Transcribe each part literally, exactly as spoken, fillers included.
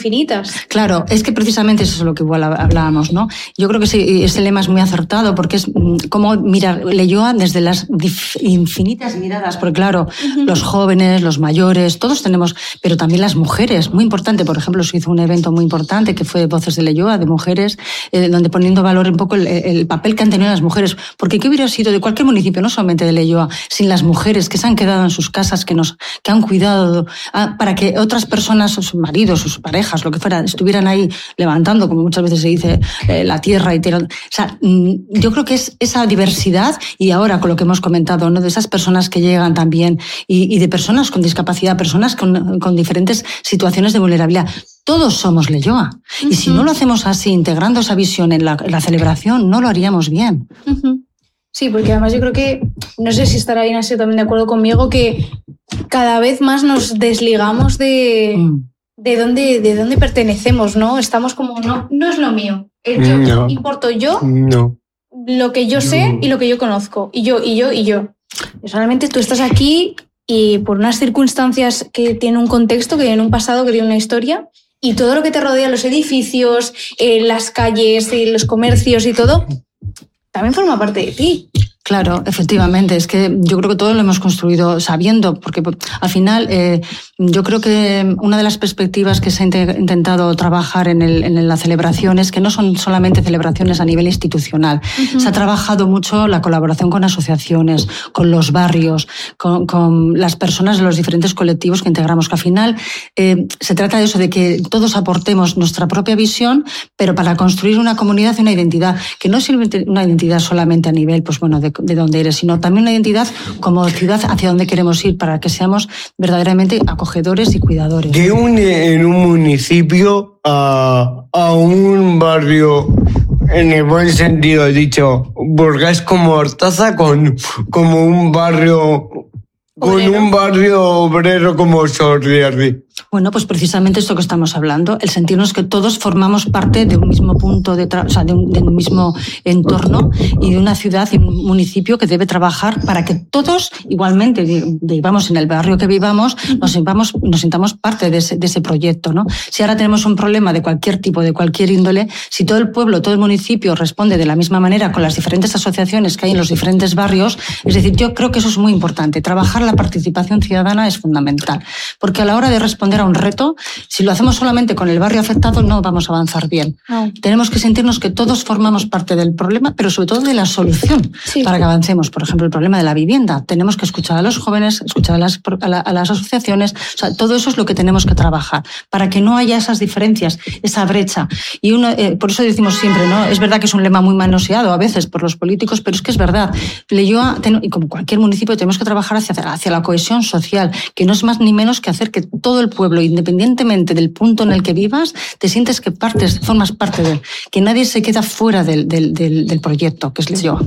infinitas. Claro, es que precisamente eso es lo que igual hablábamos, ¿no? Yo creo que ese, ese lema es muy acertado porque es como mirar Leioa desde las infinitas miradas, porque claro, uh-huh. los jóvenes, los mayores, todos tenemos, pero también las mujeres, muy importante. Por ejemplo, se hizo un evento muy importante que fue Voces de Leioa, de mujeres, eh, donde poniendo valor un poco el, el papel que han tenido las mujeres, porque ¿qué hubiera sido de cualquier municipio, no solamente de Leioa, sin las mujeres que se han quedado en sus casas, que nos que han cuidado, ah, para que otras personas, sus maridos, sus parejas, lo que fuera, estuvieran ahí levantando, como muchas veces se dice, eh, la tierra y tirando. O sea, yo creo que es esa diversidad y ahora con lo que hemos comentado, ¿no? De esas personas que llegan también y, y de personas con discapacidad, personas con, con diferentes situaciones de vulnerabilidad. Todos somos Leioa. Uh-huh. Y si no lo hacemos así, integrando esa visión en la, en la celebración, no lo haríamos bien. Uh-huh. Sí, porque además yo creo que, no sé si estará Ignacio también de acuerdo conmigo, que cada vez más nos desligamos de, mm. de, dónde, de dónde pertenecemos, ¿no? Estamos como, no, no es lo mío. Yo, no. Importo yo, no. lo que yo sé no. y lo que yo conozco. Y yo, y yo, y yo. Solamente tú estás aquí y por unas circunstancias que tienen un contexto, que tienen un pasado, que tienen una historia, y todo lo que te rodea, los edificios, eh, las calles, eh, los comercios y todo, también forma parte de ti. Claro, efectivamente, es que yo creo que todo lo hemos construido sabiendo, porque al final eh, yo creo que una de las perspectivas que se ha intentado trabajar en, el, en la celebración es que no son solamente celebraciones a nivel institucional. Uh-huh. Se ha trabajado mucho la colaboración con asociaciones, con los barrios, con, con las personas de los diferentes colectivos que integramos, que al final eh, se trata de eso, de que todos aportemos nuestra propia visión, pero para construir una comunidad y una identidad, que no es una identidad solamente a nivel, pues bueno, de de dónde eres, sino también una identidad como ciudad hacia dónde queremos ir para que seamos verdaderamente acogedores y cuidadores. ¿Qué une en un municipio a, a un barrio, en el buen sentido dicho, Burgás como Hortaza, con como un barrio, con obrero. un barrio obrero como Sorriarri? Bueno, pues precisamente esto que estamos hablando, el sentirnos que todos formamos parte de un mismo punto de, tra- o sea, de, un, de un mismo entorno y de una ciudad y un municipio que debe trabajar para que todos igualmente vivamos en el barrio que vivamos, nos sintamos, nos sintamos parte de ese, de ese proyecto, ¿no? Si ahora tenemos un problema de cualquier tipo, de cualquier índole, si todo el pueblo, todo el municipio responde de la misma manera con las diferentes asociaciones que hay en los diferentes barrios, es decir, yo creo que eso es muy importante. Trabajar la participación ciudadana es fundamental, porque a la hora de responder a un reto, si lo hacemos solamente con el barrio afectado, no vamos a avanzar bien. No. Tenemos que sentirnos que todos formamos parte del problema, pero sobre todo de la solución, sí, para que avancemos. Por ejemplo, el problema de la vivienda. Tenemos que escuchar a los jóvenes, escuchar a las, a la, a las asociaciones. O sea, todo eso es lo que tenemos que trabajar, para que no haya esas diferencias, esa brecha. Y uno, eh, por eso decimos siempre, ¿no? Es verdad que es un lema muy manoseado a veces por los políticos, pero es que es verdad. Leioa, y como cualquier municipio, tenemos que trabajar hacia, hacia la cohesión social, que no es más ni menos que hacer que todo el pueblo, independientemente del punto en el que vivas, te sientes que partes, formas parte de él, que nadie se queda fuera del, del, del, del proyecto, que es Leioa.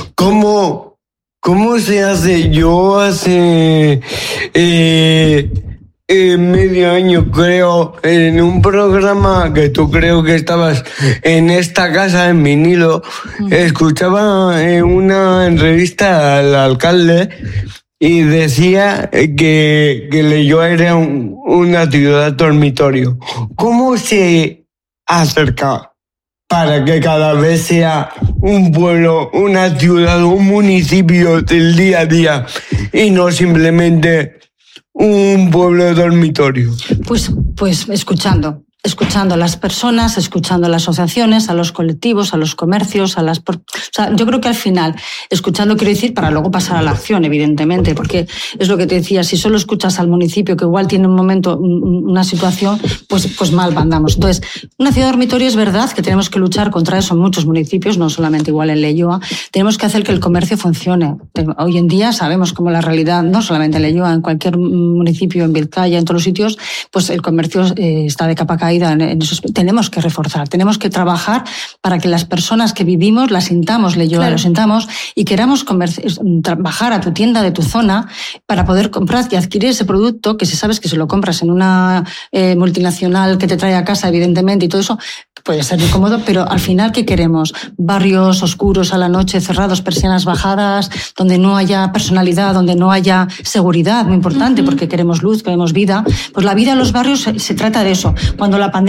¿Cómo, cómo se hace? Yo hace eh, eh, medio año, creo, en un programa que tú creo que estabas en esta casa, en vinilo, uh-huh. escuchaba en una entrevista al alcalde y decía que, que Leioa era un, una ciudad dormitorio. ¿Cómo se acerca para que cada vez sea un pueblo, una ciudad, un municipio del día a día y no simplemente un pueblo dormitorio? Pues, pues escuchando. Escuchando a las personas, escuchando a las asociaciones, a los colectivos, a los comercios, a las... O sea, yo creo que al final, escuchando quiero decir para luego pasar a la acción, evidentemente, porque es lo que te decía, si solo escuchas al municipio que igual tiene un momento, una situación, pues, pues mal andamos. Entonces, una ciudad dormitorio es verdad que tenemos que luchar contra eso en muchos municipios, no solamente igual en Leioa. Tenemos que hacer que el comercio funcione. Hoy en día sabemos cómo la realidad, no solamente en Leioa, en cualquier municipio, en Vizcaya, en todos los sitios, pues el comercio eh, está de capa caída. En esos, tenemos que reforzar, tenemos que trabajar para que las personas que vivimos la sintamos, Leioa, claro. lo sintamos y queramos bajar a tu tienda de tu zona para poder comprar y adquirir ese producto que si sabes que se lo compras en una eh, multinacional que te trae a casa, evidentemente, y todo eso puede ser muy cómodo, pero al final, ¿qué queremos? Barrios oscuros a la noche, cerrados, persianas bajadas, donde no haya personalidad, donde no haya seguridad, muy importante, uh-huh. porque queremos luz, queremos vida. Pues la vida en los barrios se, se trata de eso. Cuando la pandemia